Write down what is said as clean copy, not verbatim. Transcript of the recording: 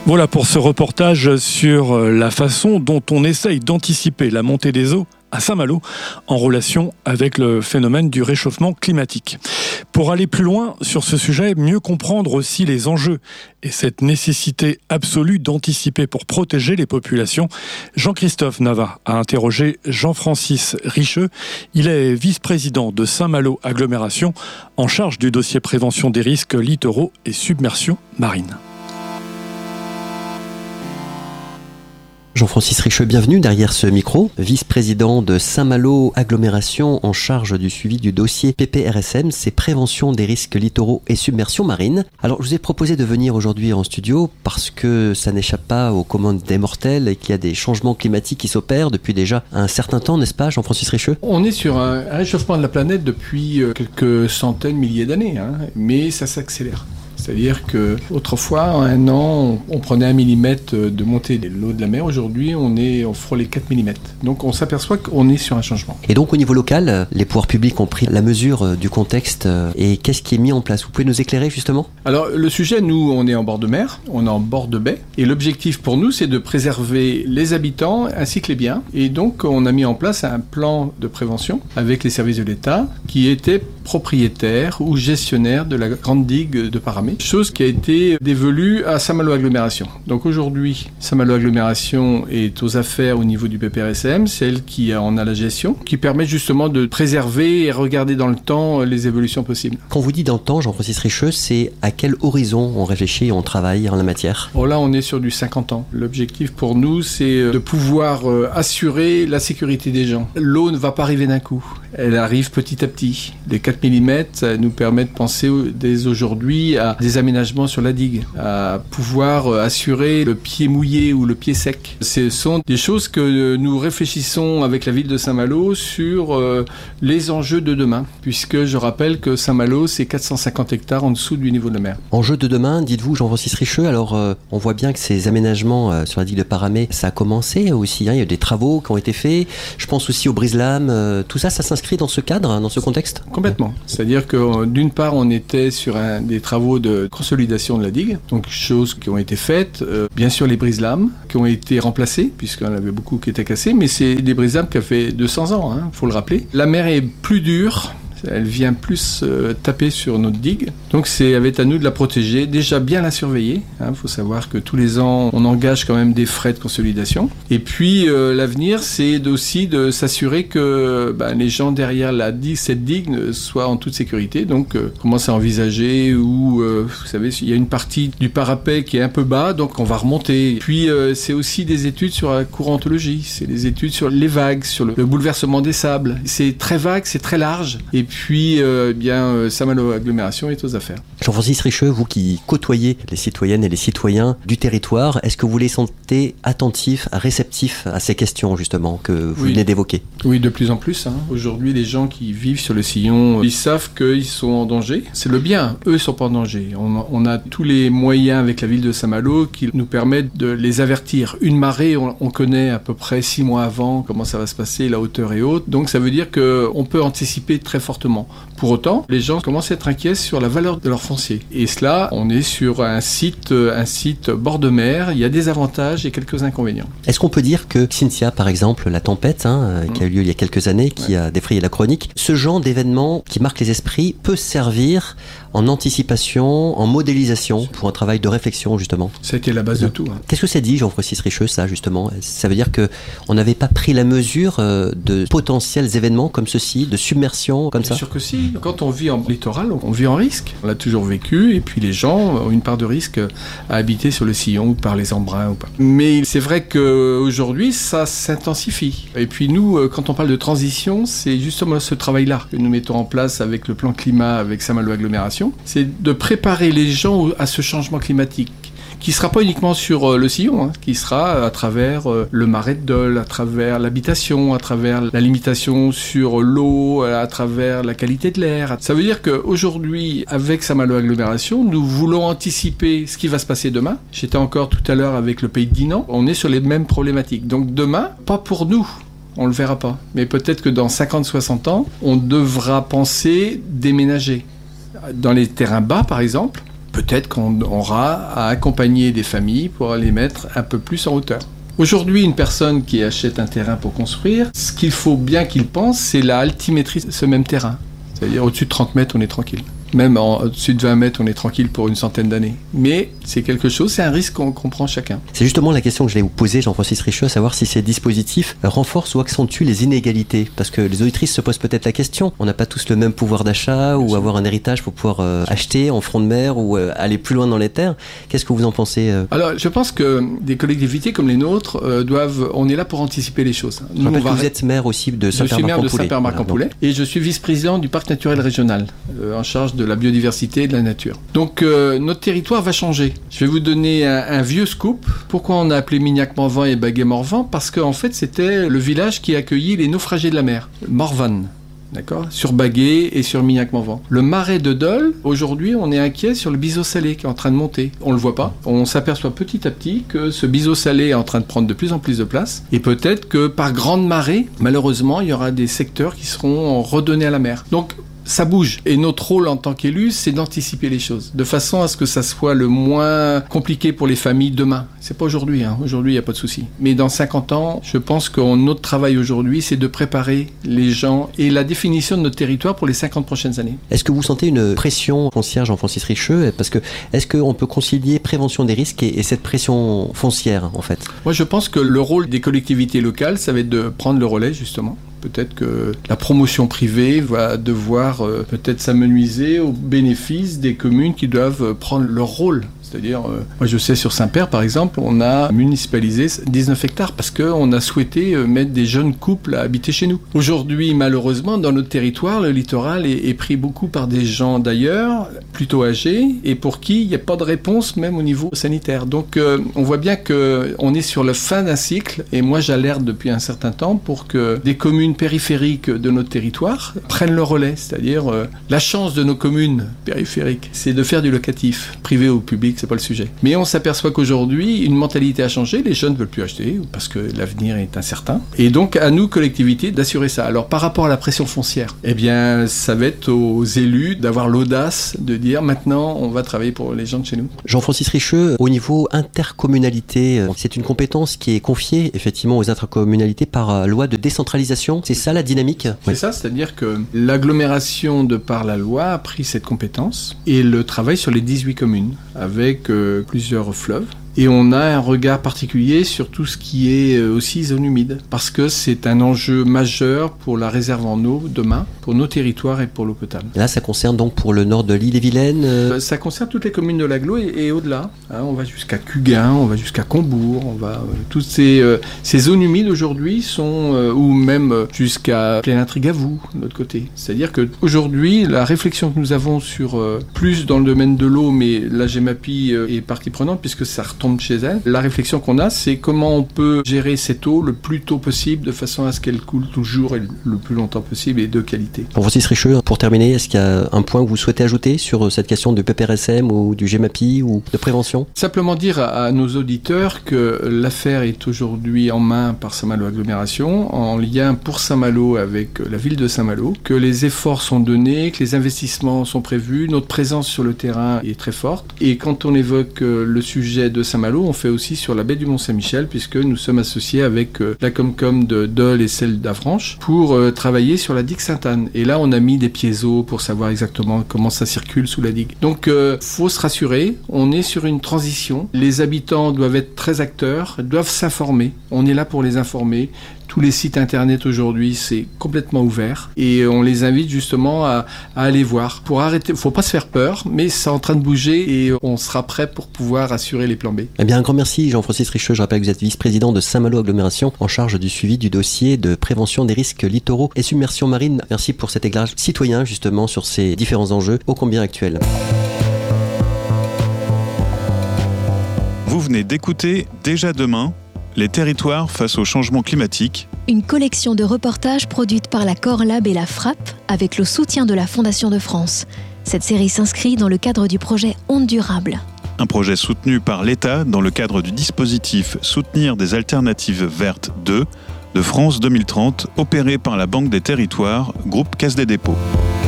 Voilà pour ce reportage sur la façon dont on essaye d'anticiper la montée des eaux à Saint-Malo en relation avec le phénomène du réchauffement climatique. Pour aller plus loin sur ce sujet, mieux comprendre aussi les enjeux et cette nécessité absolue d'anticiper pour protéger les populations, Jean-Christophe Navat a interrogé Jean-Francis Richeux. Il est vice-président de Saint-Malo Agglomération en charge du dossier prévention des risques littoraux et submersion marine. Jean-Francis Richeux, bienvenue derrière ce micro, vice-président de Saint-Malo Agglomération en charge du suivi du dossier PPRSM, c'est prévention des risques littoraux et submersion marine. Alors je vous ai proposé de venir aujourd'hui en studio parce que ça n'échappe pas aux commandes des mortels et qu'il y a des changements climatiques qui s'opèrent depuis déjà un certain temps, n'est-ce pas Jean-Francis Richeux ? On est sur un réchauffement de la planète depuis quelques centaines, milliers d'années, mais ça s'accélère. C'est-à-dire qu'autrefois, en un an, on prenait 1 millimètre de montée de l'eau de la mer. Aujourd'hui, on frôle les 4 millimètres. Donc on s'aperçoit qu'on est sur un changement. Et donc au niveau local, les pouvoirs publics ont pris la mesure du contexte et qu'est-ce qui est mis en place ? Vous pouvez nous éclairer justement ? Alors le sujet, nous, on est en bord de mer, on est en bord de baie. Et l'objectif pour nous, c'est de préserver les habitants ainsi que les biens. Et donc on a mis en place un plan de prévention avec les services de l'État qui étaient propriétaires ou gestionnaires de la grande digue de Paramé. Chose qui a été dévolue à Saint-Malo Agglomération. Donc aujourd'hui, Saint-Malo Agglomération est aux affaires au niveau du PPRSM, c'est elle qui en a la gestion, qui permet justement de préserver et regarder dans le temps les évolutions possibles. Quand vous dites dans le temps, Jean-Francis Richeux, c'est à quel horizon on réfléchit et on travaille en la matière ? Oh là, on est sur du 50 ans. L'objectif pour nous, c'est de pouvoir assurer la sécurité des gens. L'eau ne va pas arriver d'un coup. Elle arrive petit à petit. Les 4 mm, ça nous permet de penser dès aujourd'hui à des aménagements sur la digue, à pouvoir assurer le pied mouillé ou le pied sec. Ce sont des choses que nous réfléchissons avec la ville de Saint-Malo sur les enjeux de demain, puisque je rappelle que Saint-Malo, c'est 450 hectares en dessous du niveau de la mer. Enjeux de demain, dites-vous Jean-Francis Richeux, alors on voit bien que ces aménagements sur la digue de Paramé, ça a commencé aussi, il y a eu des travaux qui ont été faits, je pense aussi au brise-lames, tout ça, ça s'inscrit dans ce cadre, dans ce contexte ? Complètement. C'est-à-dire que d'une part, on était sur des travaux de consolidation de la digue, donc choses qui ont été faites, bien sûr les brise-lames qui ont été remplacées, puisqu'il y en avait beaucoup qui étaient cassés, mais c'est des brise-lames qui ont fait 200 ans, faut le rappeler. La mer est plus dure, elle vient plus taper sur notre digue. Donc c'est avec à nous de la protéger, déjà bien la surveiller. Faut savoir que tous les ans, on engage quand même des frais de consolidation. Et puis l'avenir, c'est aussi de s'assurer que les gens derrière cette digue soient en toute sécurité. Donc commence à envisager où, vous savez, il y a une partie du parapet qui est un peu bas, donc on va remonter. Puis c'est aussi des études sur la courantologie, c'est des études sur les vagues, sur le bouleversement des sables. C'est très vague, c'est très large. Et puis, Saint-Malo Agglomération est aux affaires. Jean-Francis Richeux, vous qui côtoyez les citoyennes et les citoyens du territoire, est-ce que vous les sentez attentifs, réceptifs à ces questions justement que vous venez d'évoquer ? Oui, de plus en plus. Aujourd'hui, les gens qui vivent sur le sillon, ils savent qu'ils sont en danger. C'est le bien, eux ne sont pas en danger. On a tous les moyens avec la ville de Saint-Malo qui nous permettent de les avertir. Une marée, on connaît à peu près 6 mois avant comment ça va se passer, la hauteur est haute. Donc ça veut dire qu'on peut anticiper très fortement. Pour autant, les gens commencent à être inquiets sur la valeur de leur foncier. Et cela, on est sur un site bord de mer, il y a des avantages et quelques inconvénients. Est-ce qu'on peut dire que Cynthia, par exemple, la tempête qui a eu lieu il y a quelques années, qui a défrayé la chronique, ce genre d'événement qui marque les esprits peut servir en anticipation, en modélisation, pour un travail de réflexion, justement. Ça a été la base de tout. Qu'est-ce que ça dit, Jean-Francis Richeux, ça, justement ? Ça veut dire qu'on n'avait pas pris la mesure de potentiels événements comme ceci, de submersion, comme ça ? Bien sûr que si. Quand on vit en littoral, on vit en risque. On l'a toujours vécu, et puis les gens ont une part de risque à habiter sur le sillon, ou par les embruns, ou pas. Mais c'est vrai qu'aujourd'hui, ça s'intensifie. Et puis nous, quand on parle de transition, c'est justement ce travail-là que nous mettons en place avec le plan climat, avec Saint-Malo Agglomération. C'est de préparer les gens à ce changement climatique, qui ne sera pas uniquement sur le sillon, qui sera à travers le marais de Dole, à travers l'habitation, à travers la limitation sur l'eau, à travers la qualité de l'air. Ça veut dire qu'aujourd'hui, avec Saint-Malo Agglomération, nous voulons anticiper ce qui va se passer demain. J'étais encore tout à l'heure avec le pays de Dinan, on est sur les mêmes problématiques. Donc demain, pas pour nous. On ne le verra pas. Mais peut-être que dans 50-60 ans, on devra penser déménager. Dans les terrains bas, par exemple, peut-être qu'on aura à accompagner des familles pour les mettre un peu plus en hauteur. Aujourd'hui, une personne qui achète un terrain pour construire, ce qu'il faut bien qu'il pense, c'est la altimétrie de ce même terrain. C'est-à-dire au-dessus de 30 mètres, on est tranquille. Même au-dessus de 20 mètres, on est tranquille pour une centaine d'années. Mais c'est quelque chose, c'est un risque qu'on prend chacun. C'est justement la question que je vais vous poser, Jean-Francis Richeux, à savoir si ces dispositifs renforcent ou accentuent les inégalités. Parce que les auditrices se posent peut-être la question. On n'a pas tous le même pouvoir d'achat ou avoir un héritage pour pouvoir acheter en front de mer ou aller plus loin dans les terres. Qu'est-ce que vous en pensez Alors, je pense que des collectivités comme les nôtres on est là pour anticiper les choses. Je rappelle que vous êtes maire aussi de Saint-Père-Marc-en-Poulet. Je suis maire de Saint-Père-Marc-en-Poulet et je suis vice-président du parc naturel régional en charge de la biodiversité et de la nature. Donc notre territoire va changer. Je vais vous donner un vieux scoop. Pourquoi on a appelé Mignac-Morvan et Baguet-Morvan ? Parce qu'en fait c'était le village qui accueillit les naufragés de la mer, Morvan. D'accord ? Sur Baguet et sur Mignac-Morvan. Le marais de Dole, aujourd'hui, on est inquiet sur le biseau salé qui est en train de monter. On le voit pas. On s'aperçoit petit à petit que ce biseau salé est en train de prendre de plus en plus de place. Et peut-être que par grande marée, malheureusement, il y aura des secteurs qui seront redonnés à la mer. Donc, ça bouge. Et notre rôle en tant qu'élu, c'est d'anticiper les choses, de façon à ce que ça soit le moins compliqué pour les familles demain. C'est pas aujourd'hui, hein. Aujourd'hui, il n'y a pas de souci. Mais dans 50 ans, je pense que notre travail aujourd'hui, c'est de préparer les gens et la définition de notre territoire pour les 50 prochaines années. Est-ce que vous sentez une pression foncière, Jean-Francis Richeux ? Parce que, est-ce qu'on peut concilier prévention des risques et cette pression foncière, en fait ? Moi, je pense que le rôle des collectivités locales, ça va être de prendre le relais, justement. Peut-être que la promotion privée va devoir peut-être s'amenuiser au bénéfice des communes qui doivent prendre leur rôle. C'est-à-dire, moi je sais sur Saint-Père par exemple, on a municipalisé 19 hectares parce qu'on a souhaité mettre des jeunes couples à habiter chez nous. Aujourd'hui, malheureusement, dans notre territoire, le littoral est pris beaucoup par des gens d'ailleurs, plutôt âgés, et pour qui il n'y a pas de réponse même au niveau sanitaire. Donc on voit bien qu'on est sur la fin d'un cycle, et moi j'alerte depuis un certain temps pour que des communes périphériques de notre territoire prennent le relais. C'est-à-dire, la chance de nos communes périphériques, c'est de faire du locatif, privé ou public, c'est pas le sujet. Mais on s'aperçoit qu'aujourd'hui, une mentalité a changé, les jeunes ne veulent plus acheter parce que l'avenir est incertain. Et donc, à nous, collectivités, d'assurer ça. Alors, par rapport à la pression foncière, eh bien, ça va être aux élus d'avoir l'audace de dire maintenant, on va travailler pour les gens de chez nous. Jean-Francis Richeux, au niveau intercommunalité, c'est une compétence qui est confiée effectivement aux intercommunalités par loi de décentralisation. C'est ça la dynamique ? C'est ça, c'est-à-dire que l'agglomération, de par la loi, a pris cette compétence et le travaille sur les 18 communes avec plusieurs fleuves. Et on a un regard particulier sur tout ce qui est aussi zone humide, parce que c'est un enjeu majeur pour la réserve en eau demain, pour nos territoires et pour l'eau potable. Là, ça concerne donc pour le nord de l'Ille-et-Vilaine Ça concerne toutes les communes de l'agglo et au-delà. Hein, on va jusqu'à Cuguin, on va jusqu'à Combourg, on va toutes ces zones humides aujourd'hui sont, ou même jusqu'à Plénin-Trigavou, de notre côté. C'est-à-dire qu'aujourd'hui, la réflexion que nous avons sur plus dans le domaine de l'eau, mais la GEMAPI est partie prenante puisque ça retombe chez elle. La réflexion qu'on a, c'est comment on peut gérer cette eau le plus tôt possible de façon à ce qu'elle coule toujours et le plus longtemps possible et de qualité. Jean-Francis Richeux, pour terminer, est-ce qu'il y a un point que vous souhaitez ajouter sur cette question du PPRSM ou du GEMAPI ou de prévention ? Simplement dire à nos auditeurs que l'affaire est aujourd'hui en main par Saint-Malo Agglomération, en lien pour Saint-Malo avec la ville de Saint-Malo, que les efforts sont donnés, que les investissements sont prévus, notre présence sur le terrain est très forte. Et quand on évoque le sujet de Saint-Malo, on fait aussi sur la baie du Mont-Saint-Michel, puisque nous sommes associés avec la Comcom de Dole et celle d'Avranches pour travailler sur la digue Sainte-Anne. Et là, on a mis des piézos pour savoir exactement comment ça circule sous la digue. Donc, faut se rassurer, on est sur une transition. Les habitants doivent être très acteurs, doivent s'informer. On est là pour les informer. Tous les sites internet aujourd'hui, c'est complètement ouvert et on les invite justement à aller voir. Pour arrêter, faut pas se faire peur, mais c'est en train de bouger et on sera prêt pour pouvoir assurer les plans B. Eh bien, un grand merci Jean-Francis Richeux. Je rappelle que vous êtes vice-président de Saint-Malo Agglomération en charge du suivi du dossier de prévention des risques littoraux et submersion marine. Merci pour cet éclairage citoyen justement sur ces différents enjeux ô combien actuels. Vous venez d'écouter Déjà demain, les territoires face au changement climatique. Une collection de reportages produite par la Corlab et la Frappe avec le soutien de la Fondation de France. Cette série s'inscrit dans le cadre du projet Ondes Durables. Un projet soutenu par l'État dans le cadre du dispositif Soutenir des alternatives vertes 2 de France 2030, opéré par la Banque des Territoires, groupe Caisse des Dépôts.